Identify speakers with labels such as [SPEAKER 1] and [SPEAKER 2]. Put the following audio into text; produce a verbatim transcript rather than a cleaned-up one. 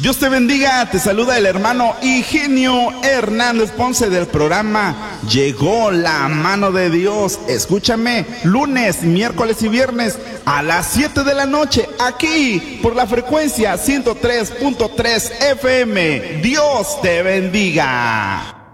[SPEAKER 1] Dios te bendiga, te saluda el hermano Higinio Hernández Ponce del programa Llegó la Mano de Dios. Escúchame lunes, miércoles y viernes a las siete de la noche aquí por la frecuencia ciento tres punto tres F M. Dios te bendiga.